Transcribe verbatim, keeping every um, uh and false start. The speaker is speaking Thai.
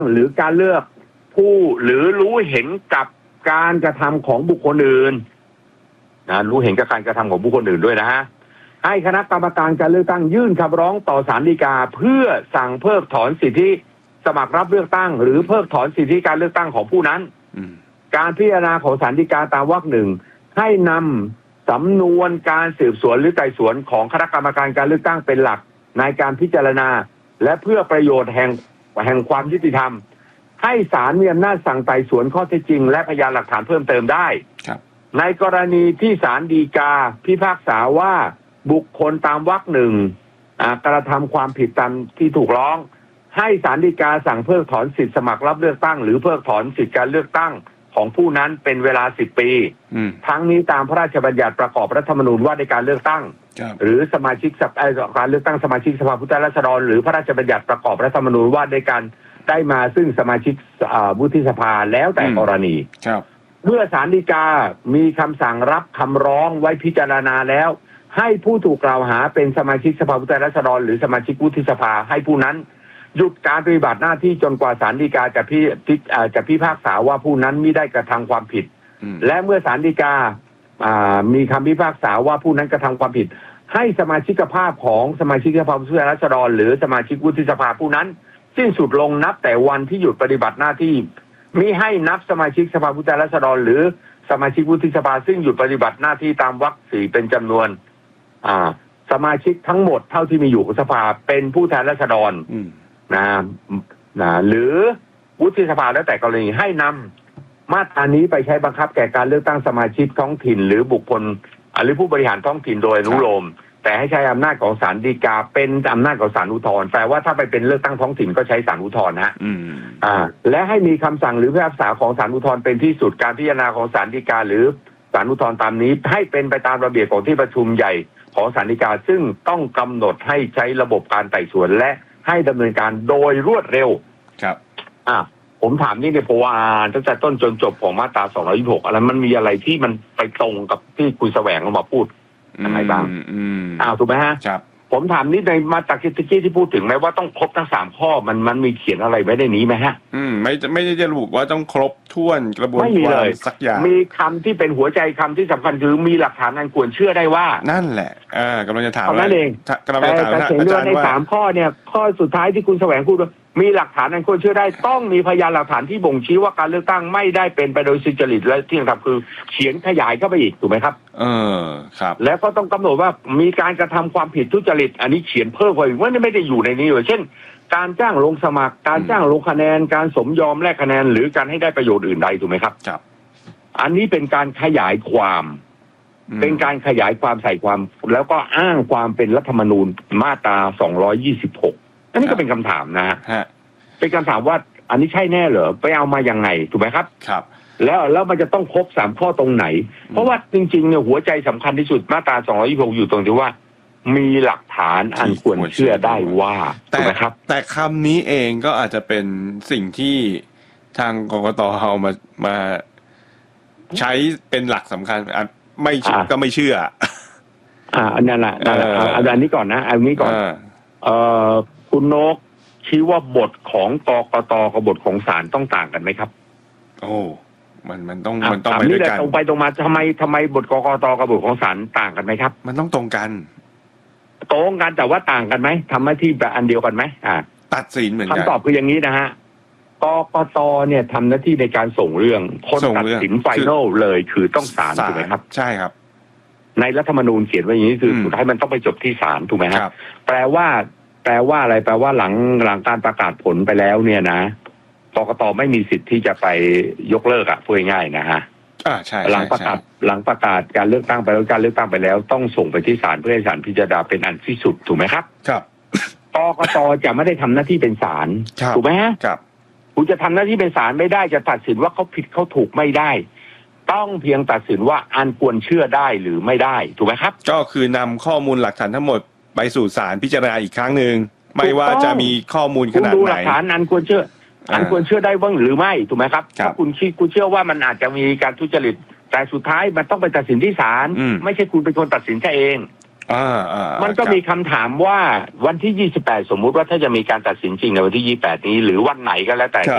หรือการเลือกผู้หรือรู้เห็นกับการกระทำของบุคคลอื่นนะรู้เห็นกับการกระทำของบุคคลอื่นด้วยนะฮะให้คณะกรรมการการเลือกตั้งยื่นคำร้องต่อศาลฎีกาเพื่อสั่งเพิกถอนสิทธิสมัครรับเลือกตั้งหรือเพิกถอนสิทธิการเลือกตั้งของผู้นั้นการพิจารณาของศาลฎีกาตามวรรคหนึ่งให้นำสำนวนการสืบสวนหรือไต่สวนของคณะกรรมการการเลือกตั้งเป็นหลักในการพิจารณาและเพื่อประโยชน์แห่งแห่งความยุติธรรมให้ศาลมีอำนาจสั่งไต่สวนข้อเท็จจริงและพยานหลักฐานเพิ่มเติมได้ในกรณีที่ศาลฎีกาพิพากษาว่าบุคคลตามวรรคหนึ่งกระทำความผิดตามที่ถูกร้องให้ศาลฎีกาสั่งเพิกถอนสิทธิสมัครรับเลือกตั้งหรือเพิกถอนสิทธิการเลือกตั้งของผู้นั้นเป็นเวลาสิบปีทั้งนี้ตามพระราชบัญญัติประกอบรัฐธรรมนูญว่าด้วยการเลือกตั้งหรือสมาชิกการเลือกตั้งสมาชิกสภาผู้แทนราษฎรหรือพระราชบัญญัติประกอบรัฐธรรมนูญว่าด้วยการได้มาซึ่งสมาชิกวุฒิสภาแล้วแต่กรณีเมื่อศาลฎีกามีคำสั่งรับคำร้องไว้พิจารณาแล้วให้ผู้ถูกกล่าวหาเป็นสมาชิกสภาผู้แทนราษฎรหรือสมาชิกวุฒิสภาให้ผู้นั้นหยุดการปฏิบัติหน้าที่จนกว่าศาลฎีกาจะพิจะพิพากษาว่าผู้นั้นมิได้กระทำความผิดและเมื่อศาลฎีกามีคำพิพากษาว่าผู้นั้นกระทำความผิดให้สมาชิกภาพของสมาชิกสภาผู้แทนราษฎรหรือสมาชิกวุฒิสภาผู้นั้นสิ้นสุดลงนับแต่วันที่หยุดปฏิบัติหน้าที่มิให้นับสมาชิกสภาผู้แทนราษฎรหรือสมาชิกวุฒิสภาซึ่งหยุดปฏิบัติหน้าที่ตามวรรคสี่เป็นจำนวนอ่าสมาชิกทั้งหมดเท่าที่มีอยู่ของสภาเป็นผู้แทนราษฎรนะนะหรือวุฒิสภาแล้วแต่กรณีให้นำมาตรานี้ไปใช้บังคับแก่การเลือกตั้งสมาชิกท้องถิ่นหรือบุคคลหรือผู้บริหารท้องถิ่นโดยอนุโลมแต่ให้ใช้อำนาจของศาลฎีกาเป็นอำนาจของศาลอุทธรณ์แปลว่าถ้าไปเป็นเลือกตั้งท้องถิ่นก็ใช้ศาลอุทธรณ์นะอ่าและให้มีคำสั่งหรือพิพากษาของศาลอุทธรณ์เป็นที่สุดการพิจารณาของศาลฎีกาหรือศาลอุทธรณ์ตามนี้ให้เป็นไปตามระเบียบของที่ประชุมใหญ่ของศาลฎีกาซึ่งต้องกำหนดให้ใช้ระบบการไต่สวนและให้ดำเนินการโดยรวดเร็วครับอ่าผมถามนี่เนี่ยเพราะว่าตั้งแต่ต้นจนจบของมาตราสองร้อยยี่สิบหกอะไรมันมีอะไรที่มันไปตรงกับที่คุณแสวงมาพูดอะไรบ้างอ้าวถูกไหมฮะครับผมถามนิดในมาตราที่ที่พูดถึงไหมว่าต้องครบทั้งสามข้อมันมันมีเขียนอะไรไว้ในนี้ไหมฮะอืมไม่ไม่ได้ระบุว่าต้องครบถ้วนกระบวนการสักอย่างมีคำที่เป็นหัวใจคำที่สำคัญคือมีหลักฐานอันควรเชื่อได้ว่านั่นแหละอ่ากำลังจะถามนั่นเองกำลังจะถามอาจารย์ว่าในสามข้อเนี่ยข้อสุดท้ายที่คุณแสวงพูดว่ามีหลักฐานอันควรเชื่อได้ต้องมีพยานหลักฐานที่บ่งชี้ว่าการเลือกตั้งไม่ได้เป็นไปโดยสุจริตและที่สำคัญคือเขียนขยายเข้าไปอีกถูกไหมครับเออครับแล้วก็ต้องกำหนดว่ามีการกระทำความผิดทุจริตอันนี้เขียนเพิ่มไปว่าไม่ได้อยู่ในนี้เลยเช่นการจ้างลงสมัครการจ้างลงคะแนนการสมยอมแลกคะแนนหรือการให้ได้ประโยชน์อื่นใดถูกไหมครับครับอันนี้เป็นการขยายความเป็นการขยายความใส่ความแล้วก็อ้างความเป็นรัฐธรรมนูญมาตราสองร้อยยี่สิบหกอันนี้ก็เป็นคำถามนะฮะเป็นคำถามว่าอันนี้ใช่แน่เหรอไปเอามายังไงถูกไหมครับครับแล้วแล้วมันจะต้องครบสามข้อตรงไหนเพราะว่าจริงๆเนี่ยหัวใจสำคัญที่สุดมาตราสองร้อยยี่สิบหกอยู่ตรงที่ว่ามีหลักฐานอันควรเชื่อได้ว่าถูกไหมครับแต่คำนี้เองก็อาจจะเป็นสิ่งที่ทางกกตเอามามาใช้เป็นหลักสำคัญไม่ก็ไม่เชื่ออ่าอันนั้นแหละนั่นแหละอันนี้ก่อนนะอันนี้ก่อนเอ่อคุณนกคิดว่าบทของกกตกับบทของศาลต้องต่างกันไหมครับโอ้มันมันต้องมันต้องไปด้วยกันตรงไปตรงมาทำไมทำไมบทกกตกับบทของศาลต่างกันไหมครับมันต้องตรงกันตรงกันแต่ว่าต่างกันไหมทำหน้าที่แบบอันเดียวกันไหมอ่าตัดสินเหมือนกันคำตอบคืออย่างนี้นะฮะกกตเนี่ยทำหน้าที่ในการส่งเรื่องคนตัดสินไฟนอลเลยคือต้องศาลถูกไหมครับใช่ครับในรัฐธรรมนูญเขียนไว้อย่างนี้คือสุดท้ายมันต้องไปจบที่ศาลถูกไหมครับแปลว่าแปลว่าอะไรแปลว่าหลังหลังการประกาศผลไปแล้วเนี่ยนะกกตไม่มีสิทธิ์ที่จะไปยกเลิกอ่ะพูดง่ายๆนะฮะอ่าใช่หลังประกาศหลังประกาศการเลือกตั้งไปแล้วการเลือกตั้งไปแล้วต้องส่งไปที่ศาลเพื่อให้ศาลพิจารณาเป็นอันที่สุดถูกไหมครับครับกกตจะไม่ได้ทำหน้าที่เป็นศาลถูกไหมฮะครับคุณจะทำหน้าที่เป็นศาลไม่ได้จะตัดสินว่าเขาผิดเขาถูกไม่ได้ต้องเพียงตัดสินว่าอันควรเชื่อได้หรือไม่ได้ถูกไหมครับก็คือนำข้อมูลหลักฐานทั้งหมดไปสู่ศาลพิจารณาอีกครั้งหนึ่งไม่ว่าจะมีข้อมูลขนาดไหนดูหลักฐานอันควรเชื่ออันควรเชื่อได้บ้างหรือไม่ถูกไหมครับถ้าคุณคิดคุณเชื่อว่ามันอาจจะมีการทุจริตแต่สุดท้ายมันต้องไปตัดสินที่ศาลไม่ใช่คุณเป็นคนตัดสินแค่เองมันก็มีคำถามว่าวันที่ยี่สิบแปดสมมุติว่าถ้าจะมีการตัดสินจริงในวันที่ยี่สิบแปดนี้หรือวันไหนก็แล้วแต่